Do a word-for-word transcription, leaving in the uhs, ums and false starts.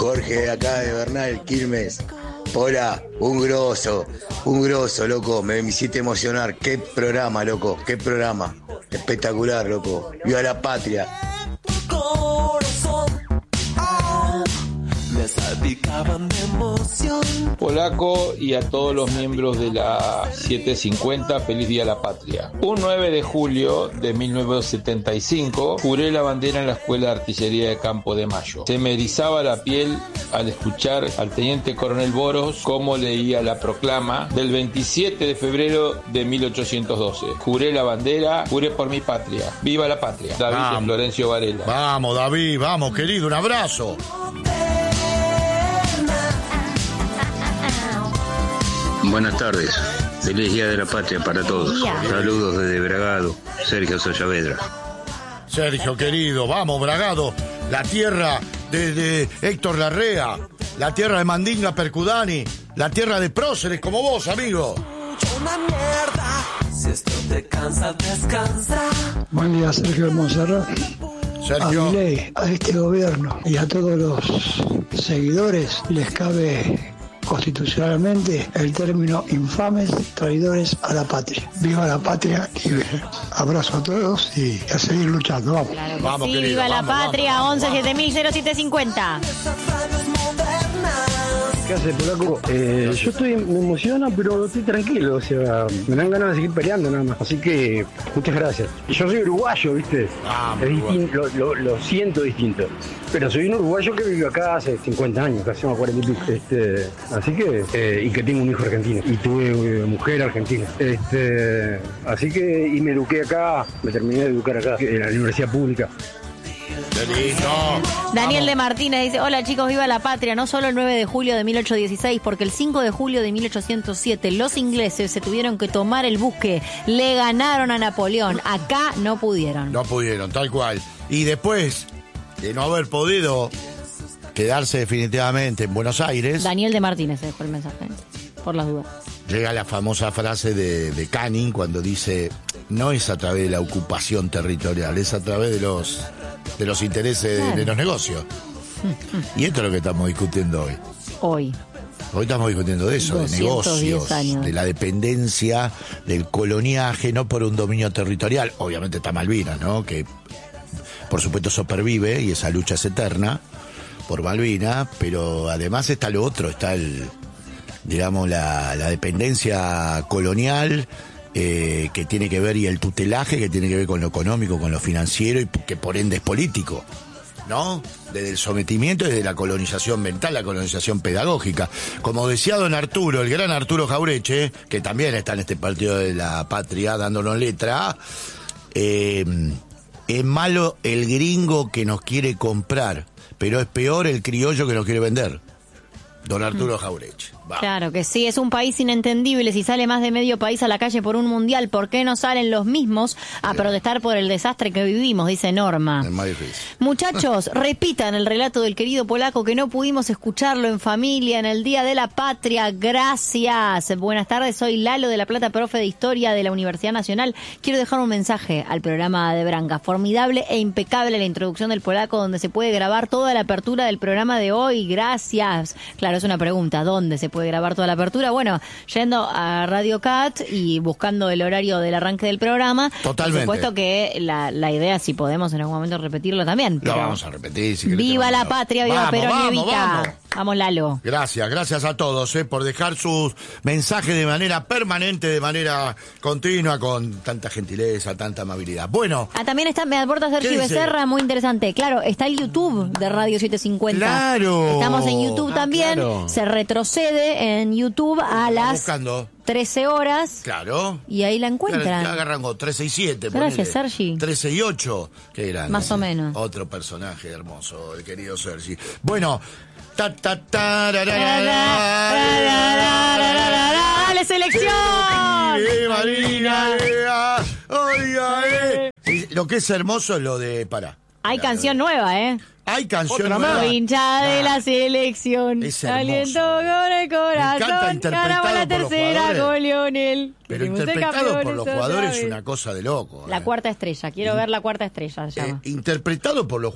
Jorge, acá de Bernal, Quilmes. Hola, un grosso, un grosso, loco. Me, me hiciste emocionar. Qué programa, loco, qué programa. Espectacular, loco. Viva la patria. Me salpicaban de emoción. Polaco y a todos los miembros de la siete cincuenta, feliz día a la patria. Un nueve de julio de mil novecientos setenta y cinco juré la bandera en la Escuela de Artillería de Campo de Mayo. Se me erizaba la piel al escuchar al teniente coronel Boros cómo leía la proclama del veintisiete de febrero de mil ochocientos doce. Juré la bandera, juré por mi patria. ¡Viva la patria! David Vamos. de Florencio Varela. Vamos, David, vamos, querido, un abrazo. Buenas tardes, feliz día de la patria para todos. Saludos desde Bragado, Sergio Sayavedra. Sergio, querido, vamos, Bragado, la tierra de, de Héctor Larrea, la tierra de Mandinga Percudani, la tierra de próceres como vos, amigo. Una mierda. Si esto te cansa, descansa. Buen día, Sergio de Montserrat. Sergio. A Milei, a este gobierno y a todos los seguidores les cabe constitucionalmente el término infames traidores a la patria. Viva la patria y abrazo a todos y a seguir luchando. Vamos. Claro que Vamos, sí, querido, viva vamos, la patria, vamos, once vamos. siete mil cero siete cincuenta. ¿Qué hace, Polaco? Eh, yo estoy, me emociona, pero estoy tranquilo, o sea, me dan ganas de seguir peleando nada más. Así que, muchas gracias. Yo soy uruguayo, ¿viste? Ah, es muy distin- lo, lo, lo siento distinto. Pero soy un uruguayo que vive acá hace cincuenta años, casi más cuarenta y pico. Este, así que, eh, y que tengo un hijo argentino. Y tuve eh, mujer argentina. Este, así que, y me eduqué acá, me terminé de educar acá, en la universidad pública. Daniel de Martínez dice, hola chicos, viva la patria, no solo el nueve de julio de mil ochocientos dieciséis, porque el cinco de julio de mil ochocientos siete los ingleses se tuvieron que tomar el buque, le ganaron a Napoleón, acá no pudieron. No pudieron, tal cual. Y después de no haber podido quedarse definitivamente en Buenos Aires, Daniel de Martínez dejó el mensaje, por las dudas. llega la famosa frase de, de Canning cuando dice, no es a través de la ocupación territorial, es a través de los de los intereses Claro. de, de los negocios. Y esto es lo que estamos discutiendo hoy. Hoy. Hoy estamos discutiendo de eso, de doscientos diez negocios, años. de la dependencia, del coloniaje, no por un dominio territorial. Obviamente está Malvinas, ¿no? Que por supuesto supervive y esa lucha es eterna por Malvinas, pero además está lo otro, está el, digamos, la, la dependencia colonial, eh, que tiene que ver, y el tutelaje que tiene que ver con lo económico, con lo financiero, y que por ende es político, ¿no? Desde el sometimiento y desde la colonización mental, la colonización pedagógica. Como decía don Arturo, el gran Arturo Jaureche, que también está en este partido de la patria dándonos letra, eh, es malo el gringo que nos quiere comprar, pero es peor el criollo que nos quiere vender. Don Arturo Jaureche. Va. Claro que sí, es un país inentendible. Si sale más de medio país a la calle por un mundial, ¿por qué no salen los mismos a protestar por el desastre que vivimos? Dice Norma. Es más difícil. Muchachos, repitan el relato del querido Polaco que no pudimos escucharlo en familia en el Día de la Patria. Gracias. Buenas tardes, soy Lalo de La Plata, profe de Historia de la Universidad Nacional. Quiero dejar un mensaje al programa de Branca. Formidable e impecable la introducción del Polaco, donde se puede grabar toda la apertura del programa de hoy. Gracias. Claro, es una pregunta. ¿Dónde se puede grabar toda la apertura? Bueno, yendo a Radio Cat y buscando el horario del arranque del programa. Totalmente. Por supuesto que la, la idea, si podemos en algún momento repetirlo también. Lo pero- vamos a repetir. Si querés, ¡Viva te la mando. patria, viva Vamos, Perón y vamos, Evita! vamos. Vamos, Lalo. Gracias, gracias a todos eh, por dejar sus mensajes de manera permanente, de manera continua, con tanta gentileza, tanta amabilidad. Bueno, Ah, también está, me aporta Sergio ¿Qué dice? Becerra, muy interesante. Claro, está el YouTube de Radio setecientos cincuenta. Claro. Estamos en YouTube Ah, también. claro. Se retrocede en YouTube a las buscando. trece horas. Claro. Y ahí la encuentran. Ya agarran con trece y siete. Gracias, ponele. Sergi. trece y ocho. Qué grande. Más o menos. Otro personaje hermoso, el querido Sergi. Bueno. Ta, ta, ta, ra, ra, ra, ra, ra, ra, ra. ¡Dale, selección! Eh, Marina, eh, ah, oiga, eh. Sí, lo que es hermoso es lo de... Pará. Hay canción nueva, ¿eh? Hay canción Otra nueva. más. Hincha de Nah. la selección. Es hermoso. Aliento con el encanta corazón. interpretado Ganamos la por los tercera jugadores. con Lionel. Pero Fuimos interpretado campeones por los otra jugadores vez. es una cosa de loco. La eh. cuarta estrella. Quiero ver la cuarta estrella. Se Eh, llama. interpretado por los